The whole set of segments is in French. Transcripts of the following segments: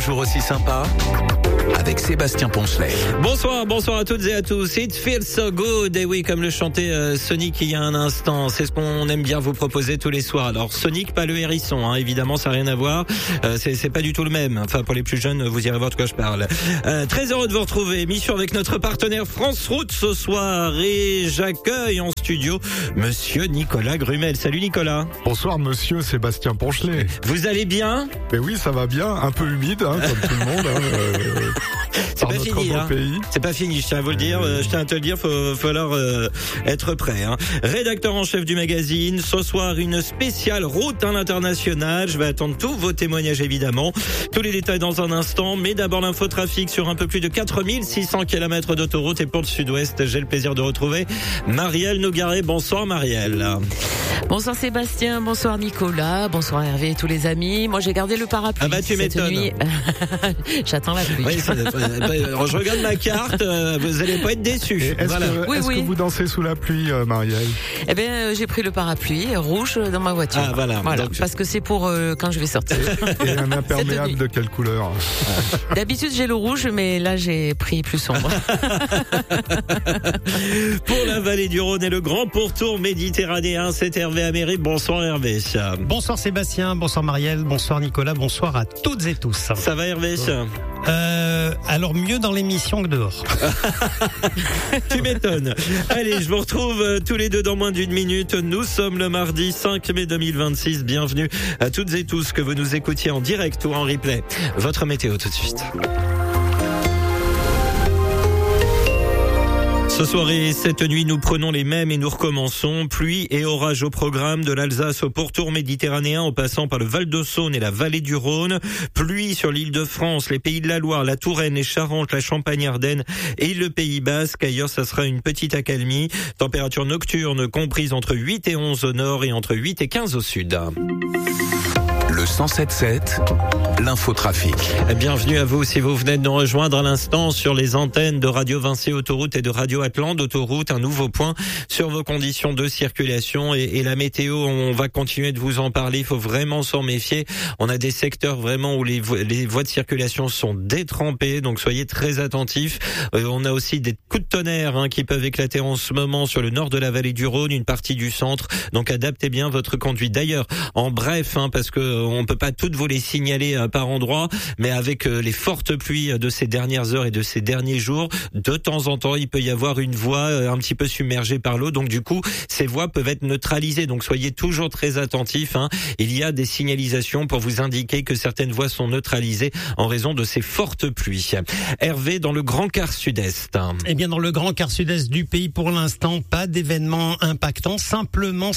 toujours aussi sympa avec Sébastien Poncelet. Bonsoir à toutes et à tous. It feels so good. Et oui, comme le chantait Sonic il y a un instant, c'est ce qu'on aime bien vous proposer tous les soirs. Alors Sonic, pas le hérisson, hein, évidemment, ça n'a rien à voir. C'est pas du tout le même. Enfin, pour les plus jeunes, vous irez voir de quoi je parle. Très heureux de vous retrouver. Émission avec notre partenaire France Route ce soir. Et j'accueille en studio Monsieur Nicolas Grumel. Salut Nicolas. Bonsoir Monsieur Sébastien Poncelet. Vous allez bien? Ben oui, ça va bien. Un peu humide, hein, comme tout le monde. C'est pas fini, hein. C'est pas fini, je tiens à vous le dire. Je tiens à te le dire, falloir être prêt. Hein. Rédacteur en chef du magazine. Ce soir, une spéciale route à l'international. Je vais attendre tous vos témoignages, évidemment. Tous les détails dans un instant. Mais d'abord, l'infotrafic sur un peu plus de 4600 km d'autoroute. Et pour le sud-ouest, j'ai le plaisir de retrouver Marielle Nogaret. Bonsoir Marielle. Bonsoir Sébastien, bonsoir Nicolas, bonsoir Hervé et tous les amis. Moi j'ai gardé le parapluie. Ah bah tu m'étonnes. Nuit. J'attends la pluie. Oui, je regarde ma carte, vous allez pas être déçus. Est-ce que vous dansez sous la pluie, Marielle? Eh bien j'ai pris le parapluie rouge dans ma voiture. Ah voilà. Donc, parce que c'est pour quand je vais sortir. Et un imperméable de quelle couleur? D'habitude j'ai le rouge, mais là j'ai pris plus sombre. Pour la vallée du Rhône et le grand pourtour méditerranéen, c'est Hervé Améry. Bonsoir Hervé. Bonsoir Sébastien, bonsoir Marielle, bonsoir Nicolas, bonsoir à toutes et tous. Ça va Hervé? Alors mieux dans l'émission que dehors. Tu m'étonnes. Allez, je vous retrouve tous les deux dans moins d'une minute. Nous sommes le mardi 5 mai 2026. Bienvenue à toutes et tous que vous nous écoutiez en direct ou en replay. Votre météo tout de suite. Ce soir et cette nuit, nous prenons les mêmes et nous recommençons. Pluie et orage au programme, de l'Alsace au pourtour méditerranéen en passant par le Val-de-Saône et la vallée du Rhône. Pluie sur l'Île-de-France, les Pays de la Loire, la Touraine, les Charentes, la Champagne-Ardenne et le Pays Basque. Ailleurs, ça sera une petite accalmie. Température nocturne comprise entre 8 et 11 au nord et entre 8 et 15 au sud. Le 107.7, l'infotrafic. Bienvenue à vous si vous venez de nous rejoindre à l'instant sur les antennes de Radio Vinci Autoroute et de Radio Atlante Autoroute. Un nouveau point sur vos conditions de circulation et la météo. On va continuer de vous en parler. Il faut vraiment s'en méfier. On a des secteurs vraiment où les voies de circulation sont détrempées, donc soyez très attentifs. On a aussi des coups de tonnerre qui peuvent éclater en ce moment sur le nord de la vallée du Rhône, une partie du centre. Donc adaptez bien votre conduite. D'ailleurs, en bref, parce que on peut pas toutes vous les signaler par endroit, mais avec les fortes pluies de ces dernières heures et de ces derniers jours, de temps en temps, il peut y avoir une voie un petit peu submergée par l'eau. Donc du coup, ces voies peuvent être neutralisées. Donc soyez toujours très attentifs. Il y a des signalisations pour vous indiquer que certaines voies sont neutralisées en raison de ces fortes pluies. Hervé, dans le grand quart sud-est. Eh bien, dans le grand quart sud-est du pays, pour l'instant, pas d'événements impactants. Simplement,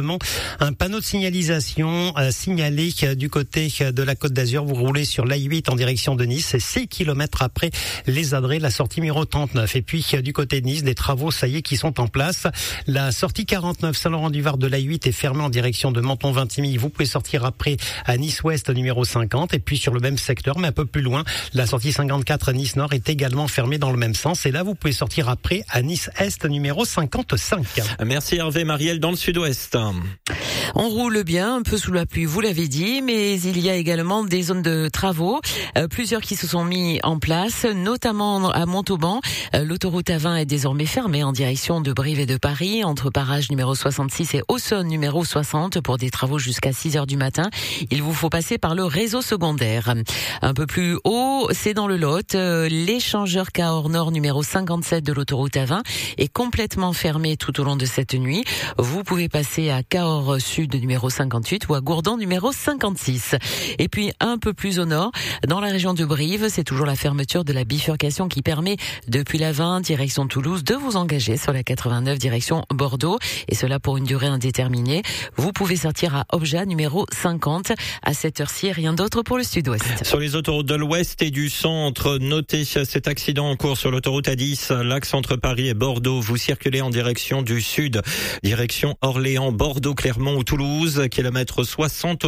un panneau de signalisation signalé du côté de la Côte d'Azur. Vous roulez sur l'A8 en direction de Nice, c'est 6 km après les Adrets, la sortie numéro 39. Et puis du côté de Nice, des travaux, ça y est, qui sont en place. La sortie 49 Saint-Laurent-du-Var de l'A8 est fermée en direction de Menton-Vintimille. Vous pouvez sortir après à Nice-Ouest numéro 50. Et puis sur le même secteur, mais un peu plus loin, la sortie 54 Nice-Nord est également fermée dans le même sens. Et là, vous pouvez sortir après à Nice-Est numéro 55. Merci Hervé. Marielle, dans le sud-ouest. On roule bien, un peu sous la pluie, vous l'avez dit, mais il y a également des zones de travaux, plusieurs qui se sont mis en place, notamment à Montauban. L'autoroute A20 est désormais fermée en direction de Brive et de Paris, entre Parages numéro 66 et Auxonne numéro 60 pour des travaux jusqu'à 6h du matin. Il vous faut passer par le réseau secondaire. Un peu plus haut, c'est dans le Lot. L'échangeur Cahors Nord numéro 57 de l'autoroute A20 est complètement fermé tout au long de cette nuit. Vous pouvez passer à Cahors Sud numéro 58 ou à Gourdon numéro 56. Et puis un peu plus au nord, dans la région de Brive, c'est toujours la fermeture de la bifurcation qui permet depuis la 20 direction Toulouse de vous engager sur la 89 direction Bordeaux, et cela pour une durée indéterminée. Vous pouvez sortir à Obja numéro 50 à cette heure-ci, rien d'autre pour le sud-ouest. Sur les autoroutes de l'ouest et du centre, notez cet accident en cours sur l'autoroute A10, l'axe entre Paris et Bordeaux. Vous circulez en direction du sud, direction Orléans, Bordeaux, Clermont ou Toulouse, kilomètre 62.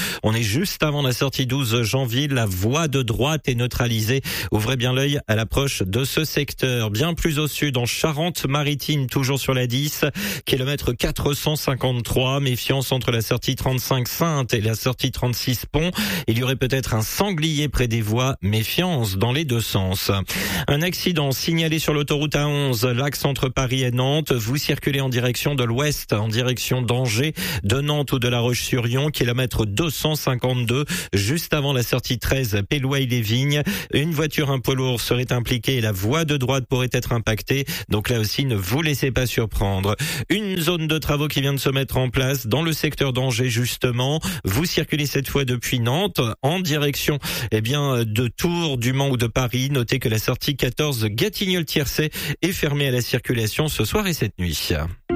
On est juste avant la sortie 12 Janville. La voie de droite est neutralisée. Ouvrez bien l'œil à l'approche de ce secteur. Bien plus au sud, en Charente-Maritime, toujours sur la 10, kilomètre 453. Méfiance entre la sortie 35 Sainte et la sortie 36 Pont. Il y aurait peut-être un sanglier près des voies. Méfiance dans les deux sens. Un accident signalé sur l'autoroute A11, l'axe entre Paris et Nantes. Vous circulez en direction de l'ouest, en direction d'Angers, de Nantes ou de La Roche-sur-Yon, kilomètre 252, juste avant la sortie 13 Pélouaille-les-Vignes. Une voiture, un poids lourd serait impliquée et la voie de droite pourrait être impactée. Donc là aussi, ne vous laissez pas surprendre. Une zone de travaux qui vient de se mettre en place dans le secteur d'Angers, justement. Vous circulez cette fois depuis Nantes en direction, de Tours, du Mans ou de Paris. Notez que la sortie 14 Gatignolles-Tiercé est fermée à la circulation ce soir et cette nuit.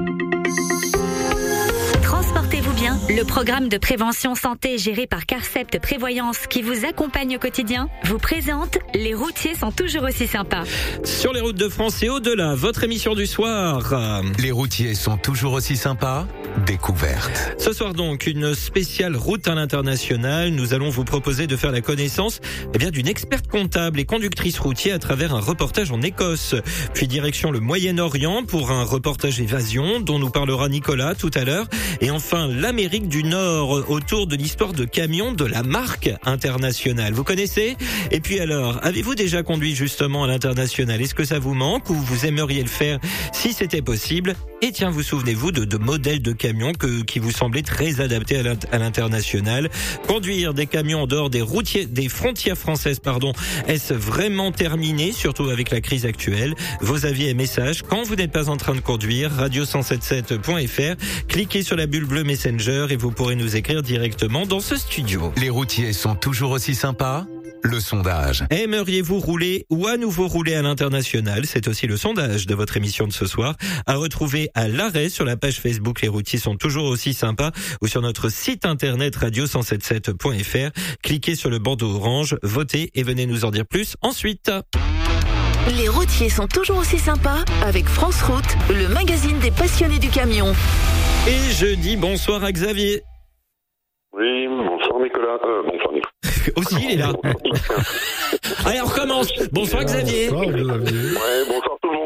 Transportez-vous bien. Le programme de prévention santé géré par Carcept Prévoyance qui vous accompagne au quotidien vous présente Les routiers sont toujours aussi sympas. Sur les routes de France et au-delà, votre émission du soir. Les routiers sont toujours aussi sympas. Découverte. Ce soir donc, une spéciale route à l'international. Nous allons vous proposer de faire la connaissance d'une experte comptable et conductrice routière à travers un reportage en Écosse. Puis direction le Moyen-Orient pour un reportage évasion dont nous parlera Nicolas tout à l'heure. Et enfin, l'Amérique du Nord autour de l'histoire de camions de la marque internationale. Vous connaissez ? Et puis alors, avez-vous déjà conduit justement à l'international ? Est-ce que ça vous manque ou vous aimeriez le faire si c'était possible ? Et tiens, vous souvenez-vous de modèles de camions qui vous semblaient très adaptés à l'international ? Conduire des camions en dehors des frontières françaises, est-ce vraiment terminé, surtout avec la crise actuelle ? Vos avis et messages, quand vous n'êtes pas en train de conduire, radio177.fr, cliquez sur la bulle bleue Messenger et vous pourrez nous écrire directement dans ce studio. Les routiers sont toujours aussi sympas ? Le sondage. Aimeriez-vous rouler ou à nouveau rouler à l'international ? C'est aussi le sondage de votre émission de ce soir. À retrouver à l'arrêt sur la page Facebook Les routiers sont toujours aussi sympas ou sur notre site internet radio177.fr. Cliquez sur le bandeau orange, votez et venez nous en dire plus ensuite. Les routiers sont toujours aussi sympas avec France Route, le magazine des passionnés du camion. Et je dis bonsoir à Xavier. Oui, bonsoir Nicolas. Bonsoir Nicolas. Aussi, il est là. Allez, on recommence. Bonsoir Xavier. Bonsoir Xavier. Ouais, bonsoir tout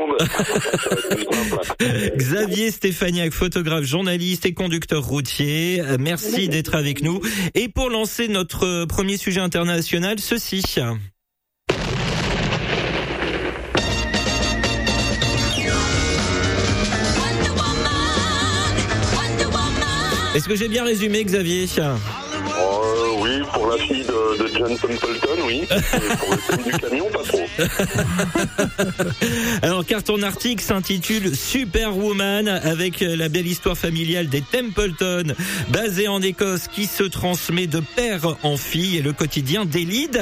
le monde. Xavier Stéphaniac, photographe, journaliste et conducteur routier. Merci d'être avec nous. Et pour lancer notre premier sujet international, ceci. Est-ce que j'ai bien résumé, Xavier ? Oui, pour la fille de John Templeton, oui. Et pour le thème du camion, pas trop. Alors, car ton article s'intitule Superwoman, avec la belle histoire familiale des Templeton, basée en Écosse, qui se transmet de père en fille, et le quotidien d'Elide,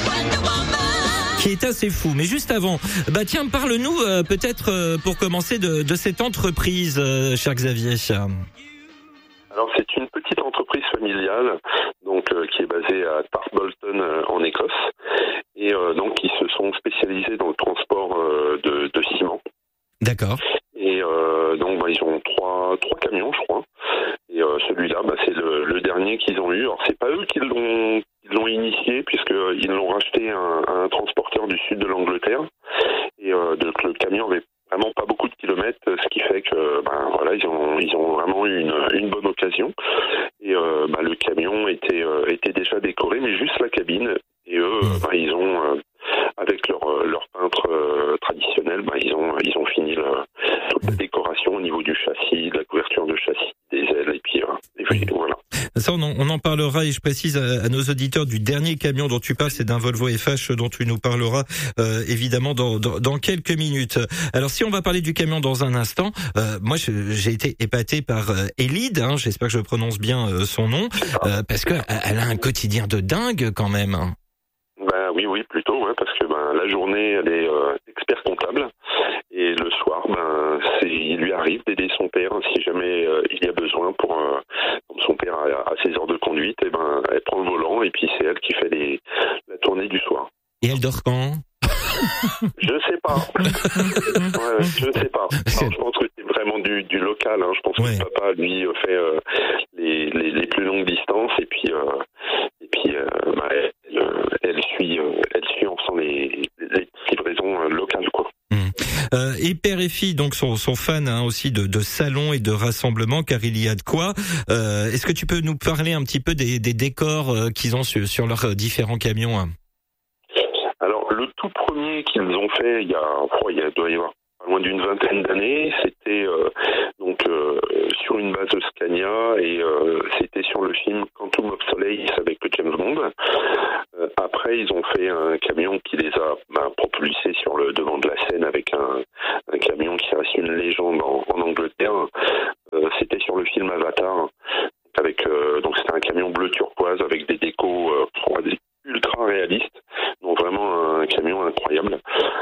qui est assez fou. Mais juste avant, tiens, parle-nous peut-être pour commencer de cette entreprise, cher Xavier. Alors c'est une petite entreprise familiale, donc qui est basée à Tarbolton en Écosse, et donc ils se sont spécialisés dans le transport de ciment. D'accord. Et donc ils ont trois camions, je crois. Et celui-là, c'est le dernier qu'ils ont eu. Alors c'est pas eux qui l'ont initié, puisqu'ils l'ont racheté à un transporteur du sud de l'Angleterre. Et donc le camion avait vraiment pas beaucoup de kilomètres, ce qui fait que ils ont vraiment eu une bonne occasion. Et le camion était déjà décoré, mais juste la cabine. Et eux, ils ont avec leur peintre traditionnel, ils ont fini toute la décoration au niveau du châssis, de la couverture de châssis, des ailes, et puis voilà. Ça, on en parlera, et je précise à nos auditeurs du dernier camion dont tu parles, c'est d'un Volvo FH dont tu nous parleras évidemment dans quelques minutes. Alors si on va parler du camion dans un instant, moi j'ai été épaté par Elide, j'espère que je prononce bien son nom, parce que elle a un quotidien de dingue quand même. Oui, plutôt, parce que la journée elle est expert comptable, et le soir, il lui arrive d'aider son père si jamais il y a besoin pour son père a ses heures de conduite, et elle prend le volant et puis c'est elle qui fait la tournée du soir. Et elle dort quand ? Je sais pas. Je sais pas. Alors, je pense que c'est vraiment du local. Je pense que le papa lui fait les les plus longues distances et puis elle suit en faisant les livraisons locales, quoi. Et père et fille donc sont fans aussi de salons et de rassemblements, car il y a de quoi. Est-ce que tu peux nous parler un petit peu des décors qu'ils ont sur leurs différents camions? Alors le tout premier qu'ils ont fait il doit y avoir pas loin d'une vingtaine d'années, c'était sur une base de Scania et c'était sur le film Quantum of Solace avec James Bond. Après, ils ont fait un camion qui les a propulsés sur le devant de la scène avec un camion qui reste une légende en Angleterre. C'était sur le film Avatar, donc c'était un camion bleu turquoise avec des décos ultra réalistes, donc vraiment un camion incroyable.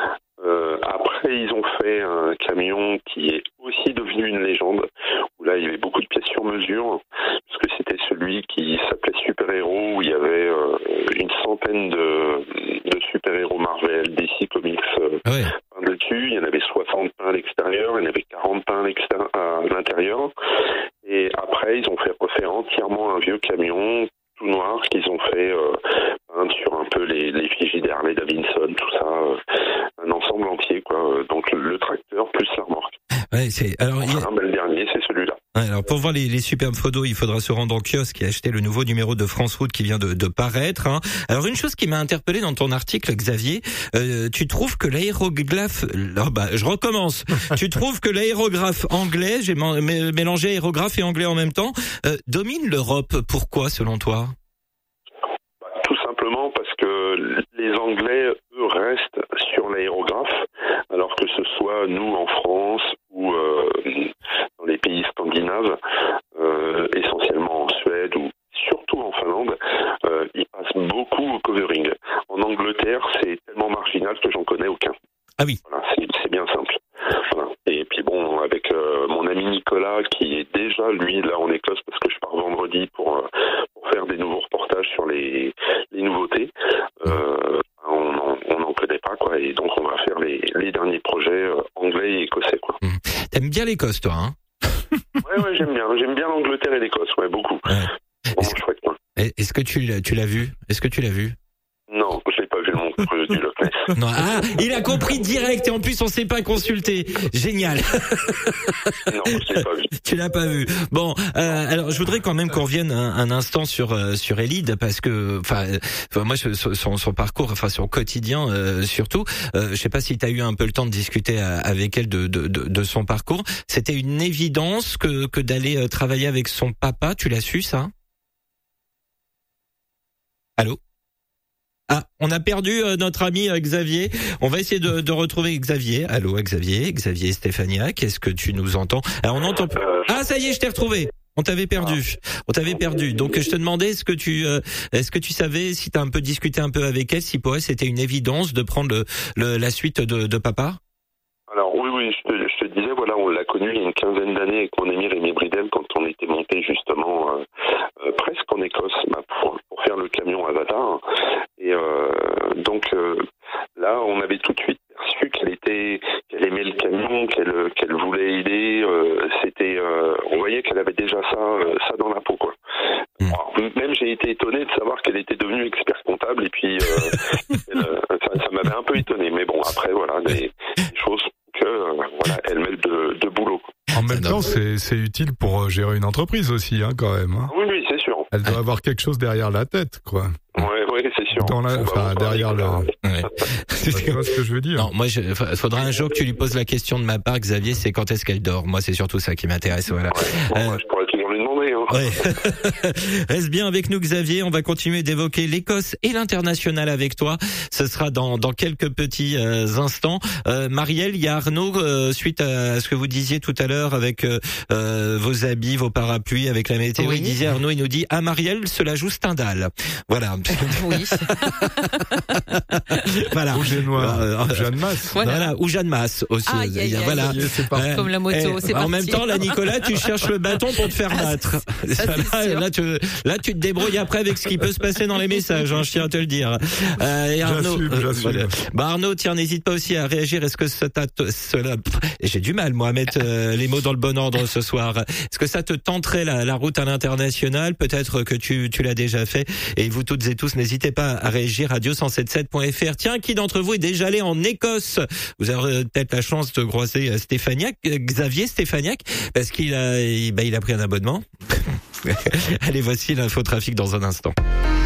Après, ils ont fait un camion qui est aussi devenu une légende, où là, il y avait beaucoup de pièces sur mesure, parce que c'était celui qui s'appelait Super Héros, où il y avait une centaine de super-héros Marvel, DC Comics peints dessus. Il y en avait 60 peints à l'extérieur, il y en avait 40 peints à l'intérieur. Et après, ils ont fait refaire entièrement un vieux camion tout noir qu'ils ont fait peindre sur un peu les fichiers d'Harley Davidson, tout ça, un ensemble entier, quoi. Donc le tracteur plus la remorque. Ouais, le dernier, c'est celui-là. Alors pour voir les superbes photos, il faudra se rendre en kiosque et acheter le nouveau numéro de France Route qui vient de paraître. Alors une chose qui m'a interpellé dans ton article, Xavier, tu trouves que l'aérographe... je recommence. Tu trouves que l'aérographe anglais, j'ai mélangé aérographe et anglais en même temps, domine l'Europe. Pourquoi selon toi ? Tout simplement parce que les Anglais, eux, restent sur l'aérographe, alors que ce soit nous en France ou dans les pays scandinaves, essentiellement en Suède ou surtout en Finlande, ils passent beaucoup au covering. En Angleterre, c'est tellement marginal que j'en connais aucun. Ah oui. Voilà, c'est bien simple. Voilà. Et puis bon, avec mon ami Nicolas, qui est déjà, lui, là en Écosse, parce que je pars vendredi pour faire des nouveaux reportages sur les nouveautés, on n'en connaît pas, quoi. Et donc, on va faire les derniers projets anglais et écossais, quoi. T'aimes bien l'Écosse, toi, hein? Ouais, j'aime bien. J'aime bien l'Angleterre et l'Écosse, ouais, beaucoup. Vraiment chouette, quoi. Est-ce que tu l'as vu? Est-ce que tu l'as vu? Non, je l'ai pas vu, le monstre du Loch Ness. Non, il a compris direct et en plus on s'est pas consulté. Génial. Non, je l'ai pas vu. Tu l'as pas vu. Bon, alors je voudrais quand même qu'on revienne un instant sur Élide, parce que moi son parcours, son quotidien surtout. Je sais pas si tu as eu un peu le temps de discuter avec elle de son parcours. C'était une évidence que d'aller travailler avec son papa. Tu l'as su, ça? Allô? On a perdu notre ami Xavier. On va essayer de retrouver Xavier. Allô, Xavier Stéphaniak, est-ce que tu nous entends? Alors on entend. Ça y est, je t'ai retrouvé. On t'avait perdu. Donc je te demandais, est-ce que tu savais, si t'as un peu discuté un peu avec elle, si pour elle c'était une évidence de prendre la suite de papa? Alors oui, je te disais, voilà, on l'a connu il y a une quinzaine d'années avec mon ami Rémi Bridel quand on était monté justement presque en Écosse pour faire le camion Avatar. Et donc là, on avait tout de suite perçu qu'elle aimait le camion, qu'elle voulait aider. On voyait qu'elle avait déjà ça dans la peau, quoi. Alors, même j'ai été étonné de savoir qu'elle était devenue expert comptable, et puis ça m'avait un peu étonné. Mais bon, après voilà, des choses elle mêle de boulot. En même temps, c'est utile pour gérer une entreprise aussi, quand même. Hein. Oui, c'est sûr. Elle doit avoir quelque chose derrière la tête, quoi. Oui, c'est sûr. Derrière le... Tu vois ce que je veux dire? Non, moi, faudra un jour que tu lui poses la question de ma part, Xavier, c'est quand est-ce qu'elle dort. Moi, c'est surtout ça qui m'intéresse, voilà. Je pourrais toujours lui demander, hein. Ouais. Reste bien avec nous, Xavier. On va continuer d'évoquer l'Écosse et l'international avec toi. Ce sera dans quelques petits instants. Marielle, il y a Arnaud, suite à ce que vous disiez tout à l'heure avec vos habits, vos parapluies, avec la météo. Oui. Il disait, Arnaud, il nous dit, Marielle, cela joue Stendhal. Voilà. Oui. Voilà. Rouge et noir. Jeanne Masse. Voilà. Ou Jeanne Masse aussi. Voilà. Comme la moto, c'est en parti. même temps, là, Nicolas, tu cherches le bâton pour te faire battre. Là, tu te débrouilles après avec ce qui peut se passer dans les messages, je tiens à te le dire. Et Arnaud, j'assume. Arnaud, tiens, n'hésite pas aussi à réagir. Est-ce que j'ai du mal, moi, à mettre les mots dans le bon ordre ce soir. Est-ce que ça te tenterait la route à l'international? Peut-être que tu l'as déjà fait. Et vous toutes et tous, n'hésitez pas à réagir. radio177.fr. Tiens, qui d'entre vous est déjà allé en Écosse? Vous avez peut-être la chance de croiser Xavier Stéphaniac, parce qu'il a pris un abonnement. Allez, voici l'infotrafic dans un instant.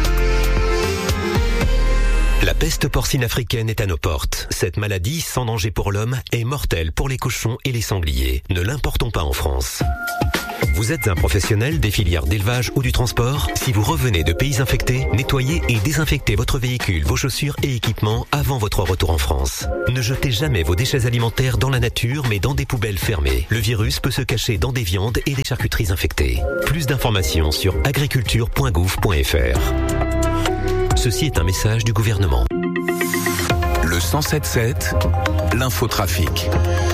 La peste porcine africaine est à nos portes. Cette maladie, sans danger pour l'homme, est mortelle pour les cochons et les sangliers. Ne l'importons pas en France. Vous êtes un professionnel des filières d'élevage ou du transport? Si vous revenez de pays infectés, nettoyez et désinfectez votre véhicule, vos chaussures et équipements avant votre retour en France. Ne jetez jamais vos déchets alimentaires dans la nature, mais dans des poubelles fermées. Le virus peut se cacher dans des viandes et des charcuteries infectées. Plus d'informations sur agriculture.gouv.fr. Ceci est un message du gouvernement. Le 107.7, l'infotrafic.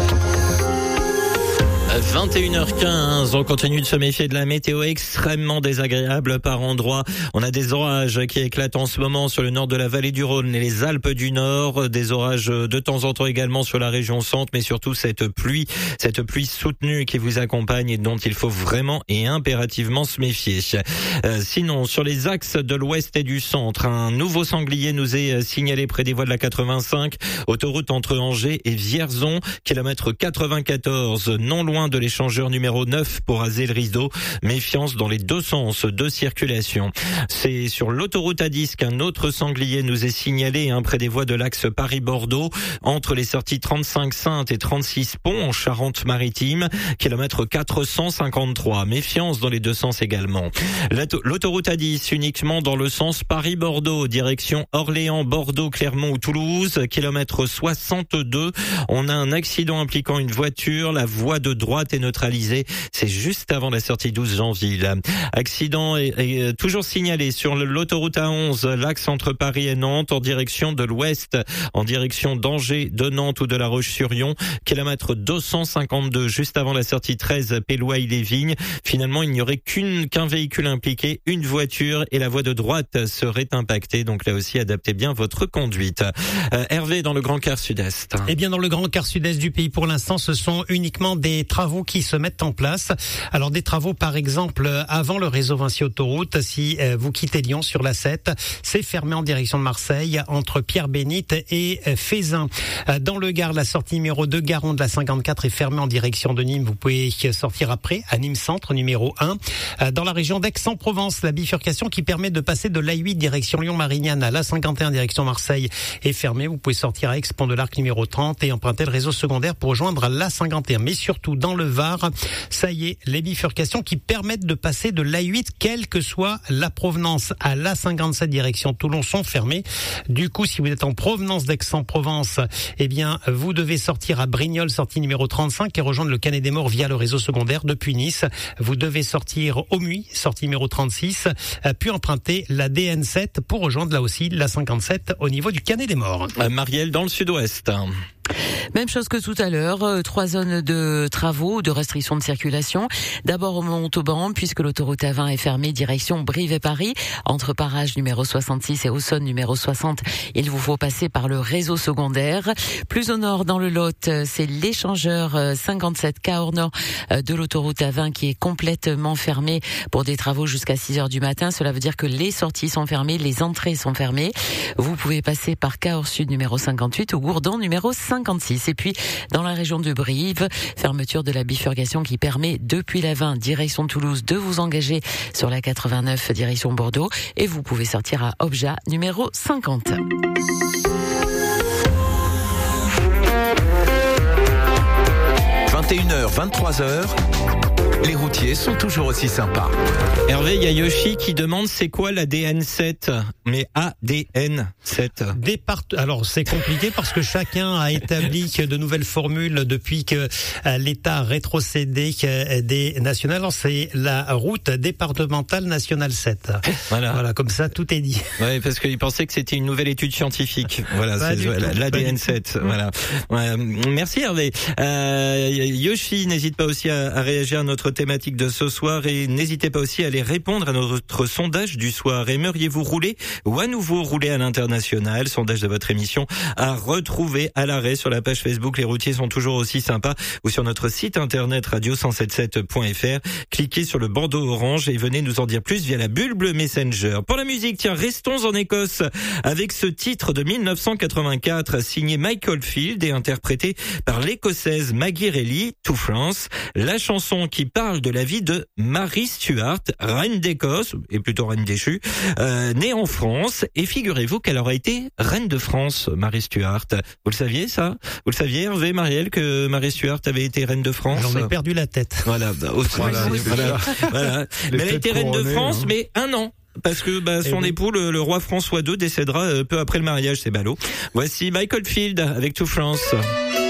21h15, on continue de se méfier de la météo extrêmement désagréable par endroits. On a des orages qui éclatent en ce moment sur le nord de la vallée du Rhône et les Alpes du Nord, des orages de temps en temps également sur la région centre, mais surtout cette pluie soutenue qui vous accompagne et dont il faut vraiment et impérativement se méfier. Sinon, sur les axes de l'ouest et du centre, un nouveau sanglier nous est signalé près des voies de la 85, autoroute entre Angers et Vierzon, kilomètre 94, non loin de l'échangeur numéro 9 pour Azé-le-Rideau. Méfiance dans les deux sens de circulation. C'est sur l'autoroute A10 qu'un autre sanglier nous est signalé près des voies de l'axe Paris-Bordeaux, entre les sorties 35 Saintes et 36 Ponts en Charente-Maritime, kilomètre 453. Méfiance dans les deux sens également. L'autoroute A10 uniquement dans le sens Paris-Bordeaux, direction Orléans, Bordeaux, Clermont ou Toulouse, kilomètre 62. On a un accident impliquant une voiture, la voie de droite est neutralisée. C'est juste avant la sortie 12 Janville. Accident est toujours signalé sur l'autoroute A11, l'axe entre Paris et Nantes, en direction de l'ouest, en direction d'Angers, de Nantes ou de La Roche-sur-Yon, kilomètre 252, juste avant la sortie 13 Péloaille-les-Vignes. Finalement, il n'y aurait qu'un véhicule impliqué, une voiture, et la voie de droite serait impactée. Donc là aussi, adaptez bien votre conduite. Hervé, dans le Grand Quart Sud-Est. Eh bien, dans le Grand Quart Sud-Est du pays, pour l'instant, ce sont uniquement des travaux qui se mettent en place. Alors, des travaux, par exemple, avant le réseau Vinci Autoroute, si vous quittez Lyon sur la 7, c'est fermé en direction de Marseille, entre Pierre-Bénite et Fézin. Dans le Gard, la sortie numéro 2, Garon de la 54 est fermée en direction de Nîmes. Vous pouvez sortir après, à Nîmes Centre, numéro 1. Dans la région d'Aix-en-Provence, la bifurcation qui permet de passer de l'A8 direction Lyon-Marignane à l'A51 direction Marseille est fermée. Vous pouvez sortir à Aix-Pont de l'Arc numéro 30 et emprunter le réseau secondaire pour rejoindre l'A51. Mais surtout, dans le Var, ça y est, les bifurcations qui permettent de passer de l'A8, quelle que soit la provenance, à l'A57 direction Toulon sont fermées. Du coup, si vous êtes en provenance d'Aix-en-Provence, eh bien, vous devez sortir à Brignoles, sortie numéro 35, et rejoindre le Canet des Morts via le réseau secondaire depuis Nice. Vous devez sortir au Muy, sortie numéro 36, puis emprunter la DN7 pour rejoindre là aussi la 57 au niveau du Canet des Morts. Marielle, dans le sud-ouest. Même chose que tout à l'heure, 3 zones de travaux, de restrictions de circulation. D'abord au Montauban, puisque l'autoroute A20 est fermée direction Brive et Paris. Entre Parages numéro 66 et Auxonne numéro 60, il vous faut passer par le réseau secondaire. Plus au nord, dans le Lot, c'est l'échangeur 57 Cahors Nord de l'autoroute A20 qui est complètement fermé pour des travaux jusqu'à 6h du matin. Cela veut dire que les sorties sont fermées, les entrées sont fermées. Vous pouvez passer par Cahors Sud numéro 58 ou Gourdon numéro 56. Et puis, dans la région de Brive, fermeture de la bifurcation qui permet, depuis la 20, direction Toulouse, de vous engager sur la 89, direction Bordeaux. Et vous pouvez sortir à Objat, numéro 50. 21h, 23h, les routiers sont toujours aussi sympas. Hervé, il y a Yoshi qui demande c'est quoi l'ADN7? Mais ADN7. Alors c'est compliqué parce que chacun a établi de nouvelles formules depuis que l'État a rétrocédé des nationales. Alors, c'est la route départementale nationale 7. Voilà, comme ça tout est dit. Ouais, parce qu'il pensait que c'était une nouvelle étude scientifique. Voilà, c'est l'ADN7. Voilà. Merci Hervé. Yoshi, n'hésite pas aussi à réagir à notre thématique de ce soir et n'hésitez pas aussi à aller répondre à notre sondage du soir. Aimeriez-vous rouler ou à nouveau rouler à l'international? Sondage de votre émission à retrouver à l'arrêt sur la page Facebook Les routiers sont toujours aussi sympas ou sur notre site internet radio177.fr. Cliquez sur le bandeau orange et venez nous en dire plus via la bulle bleue Messenger. Pour la musique, tiens, restons en Écosse avec ce titre de 1984 signé Michael Field et interprété par l'Écossaise Maggie Reilly, To France. La chanson qui parle de la vie de Mary Stuart, reine d'Écosse, et plutôt reine déchue, née en France. Et figurez-vous qu'elle aurait été reine de France, Mary Stuart. Vous le saviez ça? Vous le saviez Hervé, Marielle, que Mary Stuart avait été reine de France? J'en ai perdu la tête. Voilà. Mais elle a été reine de France, mais 1 an. Parce que son époux, le roi François II, décédera peu après le mariage, c'est ballot. Voici Michael Field avec To France.